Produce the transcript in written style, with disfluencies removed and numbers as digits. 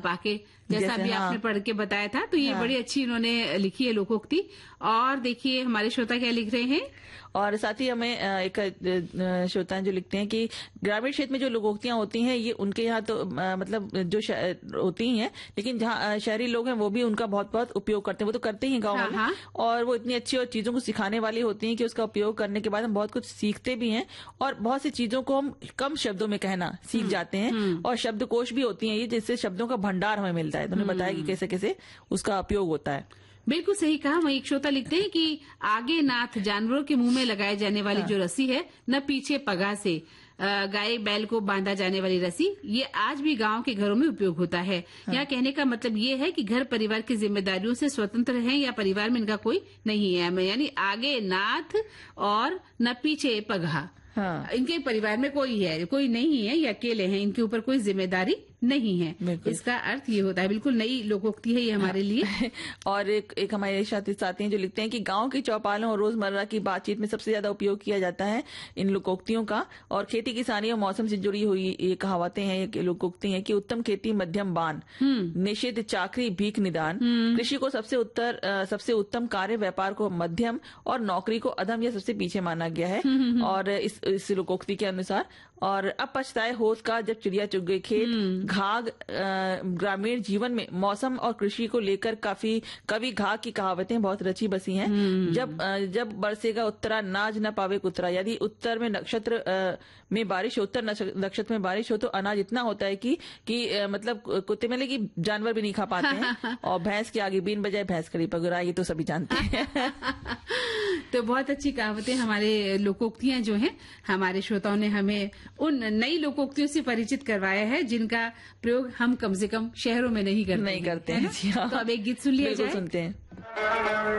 पाके, जैसा अभी आपने पढ़ के बताया था। तो ये बड़ी अच्छी इन्होंने लिखी है लोकोक्ति। और देखिए हमारे श्रोता क्या लिख रहे हैं। और साथ ही हमें एक श्रोता जो लिखते हैं कि ग्रामीण क्षेत्र में जो लोकोक्तियां होती हैं ये उनके यहाँ तो मतलब जो होती हैं, लेकिन जहाँ शहरी लोग हैं वो भी उनका बहुत बहुत उपयोग करते हैं। वो तो करते ही गाँव में, और वो इतनी अच्छी और चीजों को सिखाने वाली होती हैं कि उसका उपयोग करने के बाद हम बहुत कुछ सीखते भी हैं, और बहुत सी चीजों को हम कम शब्दों में कहना सीख जाते हैं। और शब्दकोश भी होती है ये, जिससे शब्दों का भंडार हमें मिलता है। तो उन्होंने बताया कि कैसे कैसे उसका उपयोग होता है। बिल्कुल सही कहा। वहीं एक श्रोता लिखते हैं कि आगे नाथ जानवरों के मुंह में लगाए जाने वाली जो रस्सी है, न पीछे पगा से गाय बैल को बांधा जाने वाली रस्सी, ये आज भी गांव के घरों में उपयोग होता है। यहाँ कहने का मतलब ये है कि घर परिवार की जिम्मेदारियों से स्वतंत्र हैं या परिवार में इनका कोई नहीं है, यानी आगे नाथ और न पीछे पगा। इनके परिवार में कोई नहीं है, ये अकेले हैं, इनके ऊपर कोई जिम्मेदारी नहीं है। इसका अर्थ ये होता है। बिल्कुल नई लोकोक्ति है ये हमारे लिए। और एक हमारे साथी हैं जो लिखते हैं कि गांव की चौपालों और रोजमर्रा की बातचीत में सबसे ज्यादा उपयोग किया जाता है इन लोकोक्तियों का। और खेती किसानी और मौसम से जुड़ी हुई ये कहावतें हैं, ये लोकोक्ति हैं कि उत्तम खेती मध्यम बान, निषिद्ध चाकरी भीख निदान, कृषि को सबसे उत्तम कार्य, व्यापार को मध्यम और नौकरी को अधम या सबसे पीछे माना गया है। और इस लोकोक्ति के अनुसार, और अब पछताए होत का जब चिड़िया चुग गई खेत, घाघ ग्रामीण जीवन में मौसम और कृषि को लेकर काफी कवि घाघ की कहावतें बहुत रची बसी हैं। जब बरसेगा उत्तरा नाज न पावे कुतरा, यदि उत्तर में नक्षत्र में बारिश हो, उत्तर नक्षत्र में बारिश हो तो अनाज इतना होता है कि मतलब कुत्ते में लगी जानवर भी नहीं खा पाते हैं। और भैंस के आगे बीन बजाए भैंस खड़ी पगुरा, ये तो सभी जानते हैं। तो बहुत अच्छी कहावतें, हमारे लोकोक्तियां जो हैं, हमारे श्रोताओं ने हमें उन नई लोकोक्तियों से परिचित करवाया है जिनका प्रयोग हम कम से कम शहरों में नहीं करते हैं। तो अब एक गीत सुन लिया जाए। सुनते हैं।